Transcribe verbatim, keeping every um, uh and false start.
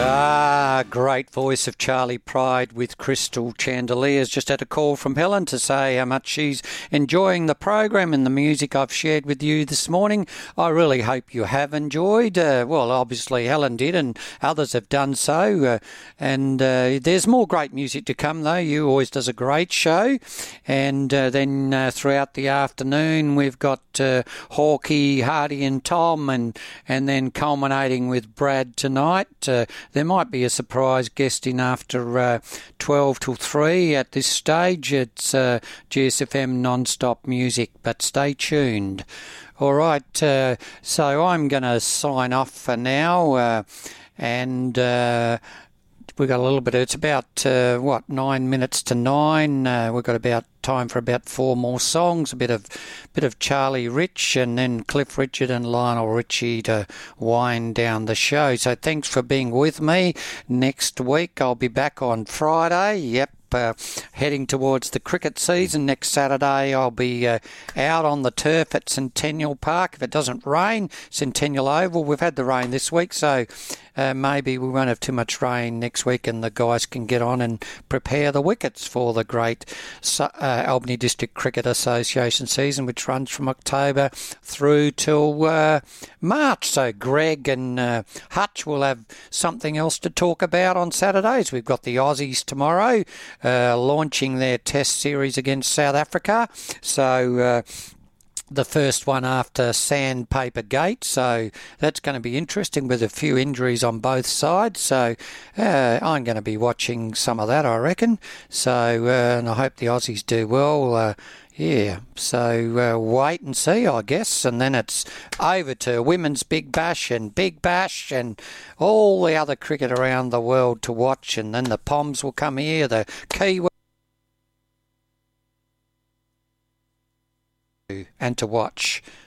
Ah, great voice of Charlie Pride with Crystal Chandeliers. Just had a call from Helen to say how much she's enjoying the program and the music I've shared with you this morning. I really hope you have enjoyed. Uh, well, obviously Helen did and others have done so. Uh, and uh, there's more great music to come though. You always does a great show. And uh, then uh, throughout the afternoon we've got uh, Hawkey, Hardy and Tom and, and then culminating with Brad tonight. Uh, There might be a surprise guest in after uh, twelve till three at this stage. It's uh, G S F M non-stop music, but stay tuned. All right, uh, so I'm going to sign off for now uh, and... Uh, We've got a little bit. It's about uh, what nine minutes to nine. Uh, we've got about time for about four more songs. A bit of, bit of Charlie Rich, and then Cliff Richard and Lionel Richie to wind down the show. So thanks for being with me. Next week I'll be back on Friday. Yep. Uh, heading towards the cricket season. Next Saturday I'll be uh, out on the turf at Centennial Park. If it doesn't rain, Centennial Oval. We've had the rain this week, so uh, maybe we won't have too much rain next week and the guys can get on and prepare the wickets for the great uh, Albany District Cricket Association season, which runs from October through till uh, March. So Greg and uh, Hutch will have something else to talk about on Saturdays. We've got the Aussies tomorrow. Uh, launching their test series against South Africa. So uh, the first one after Sandpaper Gate. So that's going to be interesting with a few injuries on both sides. So uh, I'm going to be watching some of that, I reckon. So uh, and I hope the Aussies do well. Uh, Yeah, so uh, wait and see, I guess, and then it's over to Women's Big Bash and Big Bash and all the other cricket around the world to watch, and then the Poms will come here, the Kiwi, and to watch.